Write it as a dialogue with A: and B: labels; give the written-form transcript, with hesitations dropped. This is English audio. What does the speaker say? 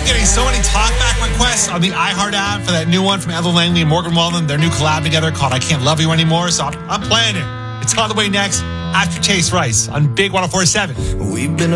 A: getting so many talkback requests on the iHeart app for that new one from Ellen Langley and Morgan Wallen, their new collab together called I Can't Love You Anymore. So I'm playing it. It's on the way next after Chase Rice on Big 104.7.
B: We've been